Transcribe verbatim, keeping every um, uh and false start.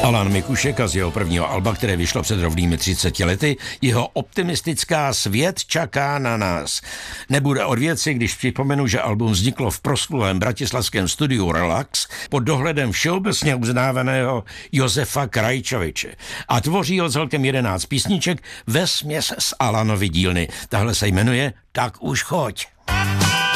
Alan Mikušek a z jeho prvního alba, které vyšlo před rovnými třiceti lety, jeho optimistická Svět čaká na nás. Nebude od věci, když připomenu, že album vzniklo v proslulém bratislavském studiu Relax pod dohledem všeobecně uznávaného Josefa Krajčoviče a tvoří ho celkem jedenáct písniček vesměs z Alanovy dílny. Tahle se jmenuje Tak už choď.